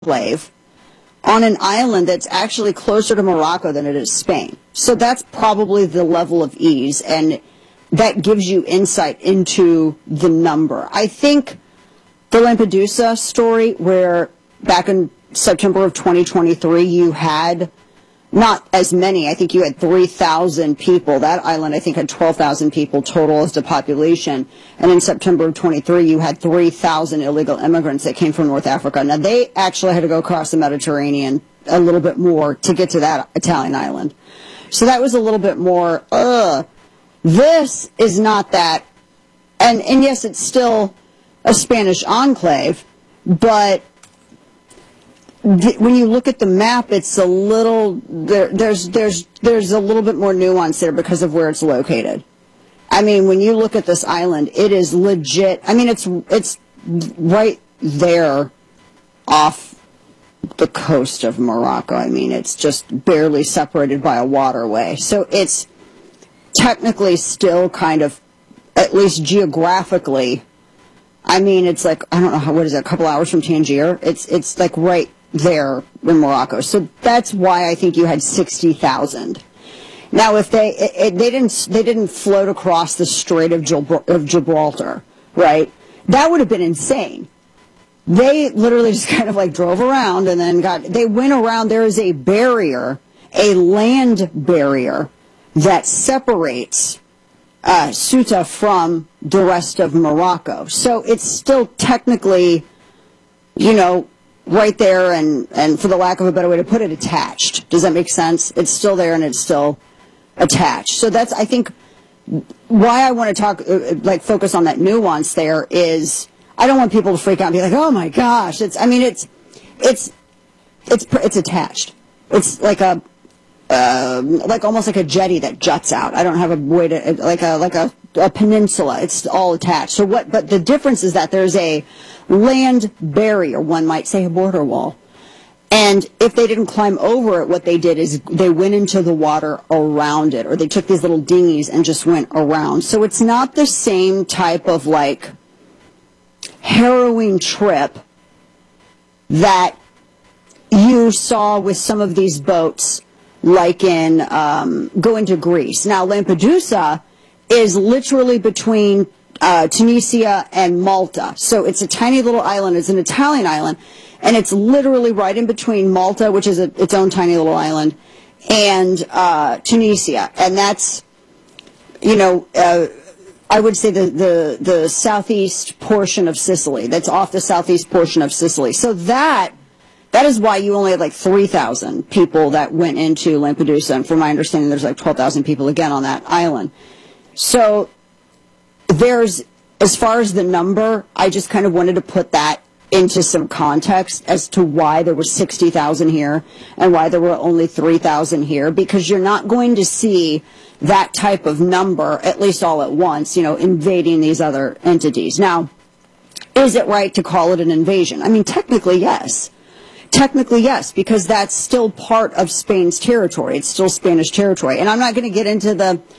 enclave on an island that's actually closer to Morocco than it is Spain. So that's probably the level of ease, and that gives you insight into the number. I think the Lampedusa story, where back in September of 2023 you had not as many, I think you had 3,000 people. That island, I think, had 12,000 people total as the population. And in September of 23, you had 3,000 illegal immigrants that came from North Africa. Now, they actually had to go across the Mediterranean a little bit more to get to that Italian island. So that was a little bit more, This is not that. And yes, it's still a Spanish enclave, but when you look at the map, it's a little there's a little bit more nuance there because of where it's located. I mean, when you look at this island, it is legit. I mean, it's right there off the coast of Morocco. I mean, it's just barely separated by a waterway. So it's technically still kind of, at least geographically, I mean, it's like, I don't know, what is it, a couple hours from Tangier? It's like right there in Morocco. So that's why I think you had 60,000. Now, if they didn't float across the Strait of Gibraltar, right? That would have been insane. They literally just kind of like drove around and then they went around. There is a barrier, a land barrier that separates Ceuta from the rest of Morocco. So it's still technically, you know, right there, and for the lack of a better way to put it, attached. Does that make sense? It's still there and it's still attached. So that's, I think, why I want to talk, focus on that nuance there is, I don't want people to freak out and be like, oh my gosh, it's attached. It's like a, almost like a jetty that juts out. I don't have a way to, like a peninsula. It's all attached. So but the difference is that there's a land barrier, one might say a border wall. And if they didn't climb over it, what they did is they went into the water around it, or they took these little dinghies and just went around. So it's not the same type of like harrowing trip that you saw with some of these boats, like in going to Greece. Now, Lampedusa is literally between Tunisia and Malta. So it's a tiny little island. It's an Italian island, and it's literally right in between Malta, which is its own tiny little island, and Tunisia. And that's, you know, I would say the southeast portion of Sicily. That's off the southeast portion of Sicily. So that is why you only had like 3,000 people that went into Lampedusa. And from my understanding, there's like 12,000 people again on that island. So there's, as far as the number, I just kind of wanted to put that into some context as to why there were 60,000 here and why there were only 3,000 here, because you're not going to see that type of number, at least all at once, you know, invading these other entities. Now, is it right to call it an invasion? I mean, technically, yes. Technically, yes, because that's still part of Spain's territory. It's still Spanish territory. And I'm not going to get into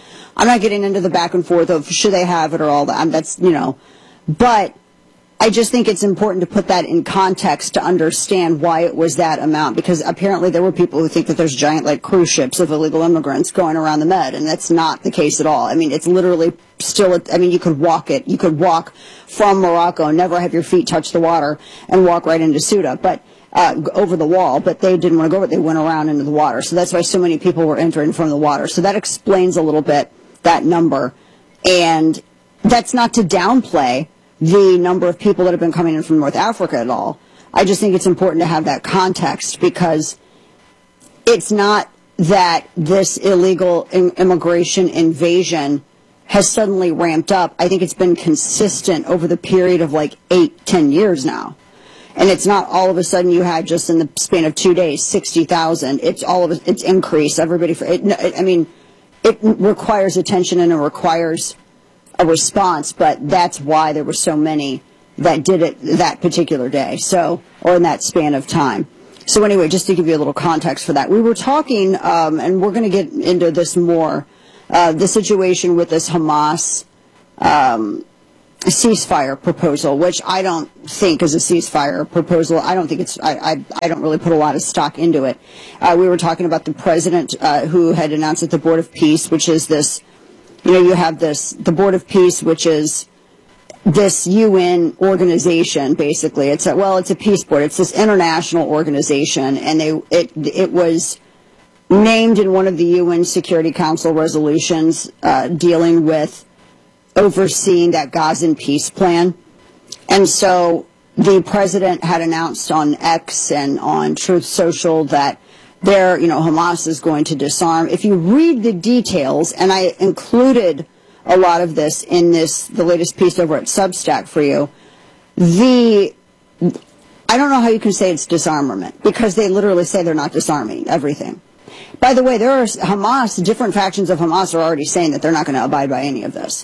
the back and forth of should they have it or all that. That's, you know, but I just think it's important to put that in context to understand why it was that amount, because apparently there were people who think that there's giant, like, cruise ships of illegal immigrants going around the Med, and that's not the case at all. I mean, it's literally still, I mean, you could walk it. You could walk from Morocco, never have your feet touch the water, and walk right into Ceuta, but over the wall, but they didn't want to go over it. They went around into the water. So that's why so many people were entering from the water. So that explains a little bit that number. And that's not to downplay the number of people that have been coming in from North Africa at all. I just think it's important to have that context, because it's not that this illegal immigration invasion has suddenly ramped up. I think it's been consistent over the period of like 8-10 years now. And it's not all of a sudden you had just in the span of 2 days 60,000. It's it's increased. Everybody, I mean, it requires attention and it requires a response. But that's why there were so many that did it that particular day. So, or in that span of time. So anyway, just to give you a little context for that, we were talking, and we're going to get into this more, the situation with this Hamas ceasefire proposal, which I don't think is a ceasefire proposal. I don't think it's, I don't really put a lot of stock into it. We were talking about the president who had announced that the Board of Peace, which is this, you have this, the Board of Peace, which is this UN organization, basically. It's a peace board. It's this international organization, and it was named in one of the UN Security Council resolutions dealing with overseeing that Gazan peace plan. And so the president had announced on X and on Truth Social that Hamas is going to disarm. If you read the details, and I included a lot of this in the latest piece over at Substack for you, I don't know how you can say it's disarmament, because they literally say they're not disarming everything. By the way, different factions of Hamas are already saying that they're not going to abide by any of this.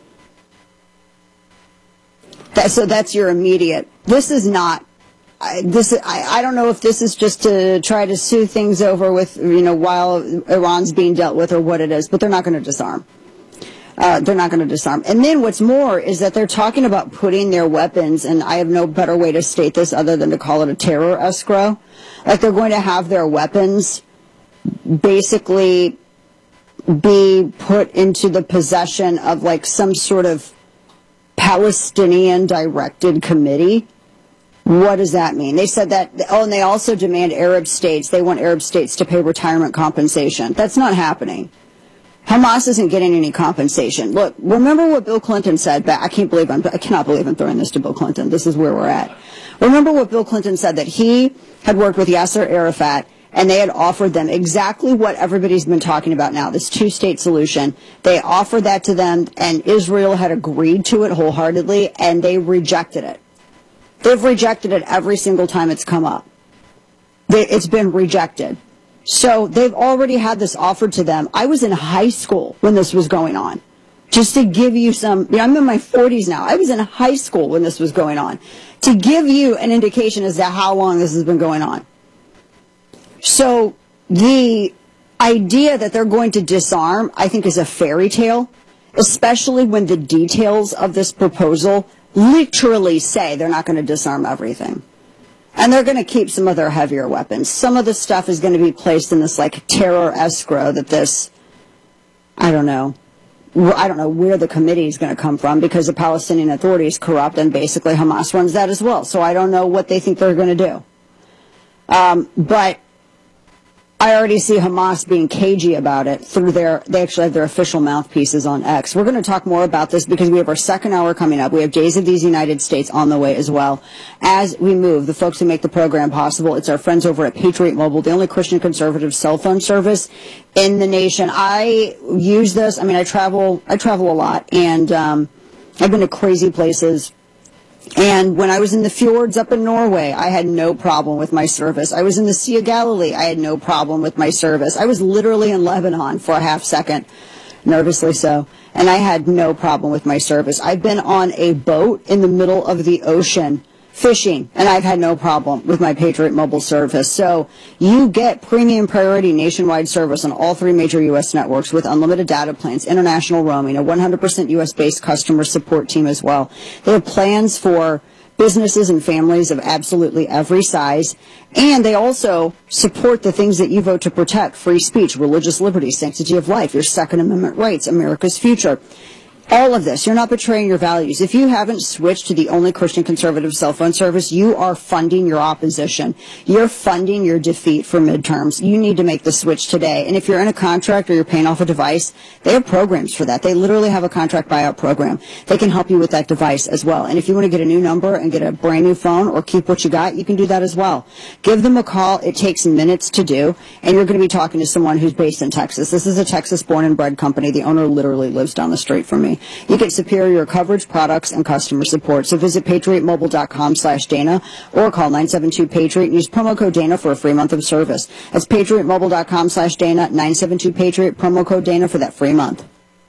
So that's your immediate. This is not. I don't know if this is just to try to soothe things over with, while Iran's being dealt with, or what it is. But they're not going to disarm. They're not going to disarm. And then what's more is that they're talking about putting their weapons, and I have no better way to state this other than to call it a terror escrow. Like, they're going to have their weapons basically be put into the possession of like some sort of Palestinian-directed committee. What does that mean? They said that, and they also demand they want Arab states to pay retirement compensation. That's not happening. Hamas isn't getting any compensation. Look, remember what Bill Clinton said back, I cannot believe I'm throwing this to Bill Clinton. This is where we're at. Remember what Bill Clinton said, that he had worked with Yasser Arafat, and they had offered them exactly what everybody's been talking about now, this two-state solution. They offered that to them, and Israel had agreed to it wholeheartedly, and they rejected it. They've rejected it every single time it's come up. It's been rejected. So they've already had this offered to them. I was in high school when this was going on. Just to give you I'm in my 40s now. I was in high school when this was going on. To give you an indication as to how long this has been going on. So the idea that they're going to disarm, I think, is a fairy tale, especially when the details of this proposal literally say they're not going to disarm everything. And they're going to keep some of their heavier weapons. Some of the stuff is going to be placed in this like terror escrow that I don't know where the committee is going to come from, because the Palestinian Authority is corrupt, and basically Hamas runs that as well. So I don't know what they think they're going to do. But I already see Hamas being cagey about it through they actually have their official mouthpieces on X. We're going to talk more about this because we have our second hour coming up. We have Days of These United States on the way as well. As we move, the folks who make the program possible, it's our friends over at Patriot Mobile, the only Christian conservative cell phone service in the nation. I use this. I mean, I travel a lot, and I've been to crazy places. And when I was in the fjords up in Norway, I had no problem with my service. I was in the Sea of Galilee. I had no problem with my service. I was literally in Lebanon for a half second, nervously so, and I had no problem with my service. I've been on a boat in the middle of the ocean fishing, and I've had no problem with my Patriot Mobile service. So you get premium priority nationwide service on all three major U.S. networks with unlimited data plans, international roaming, a 100% U.S.-based customer support team as well. They have plans for businesses and families of absolutely every size, and they also support the things that you vote to protect: free speech, religious liberty, sanctity of life, your Second Amendment rights, America's future. All of this. You're not betraying your values. If you haven't switched to the only Christian conservative cell phone service, you are funding your opposition. You're funding your defeat for midterms. You need to make the switch today. And if you're in a contract or you're paying off a device, they have programs for that. They literally have a contract buyout program. They can help you with that device as well. And if you want to get a new number and get a brand new phone or keep what you got, you can do that as well. Give them a call. It takes minutes to do. And you're going to be talking to someone who's based in Texas. This is a Texas born and bred company. The owner literally lives down the street from me. You get superior coverage, products, and customer support. So visit patriotmobile.com/Dana or call 972-PATRIOT and use promo code Dana for a free month of service. That's patriotmobile.com/Dana, 972-PATRIOT, promo code Dana for that free month.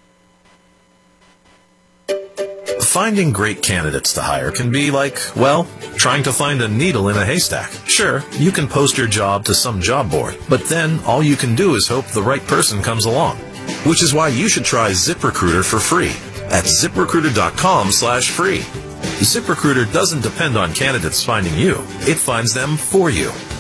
Finding great candidates to hire can be like, well, trying to find a needle in a haystack. Sure, you can post your job to some job board, but then all you can do is hope the right person comes along. Which is why you should try ZipRecruiter for free. at ZipRecruiter.com/free. ZipRecruiter doesn't depend on candidates finding you. It finds them for you.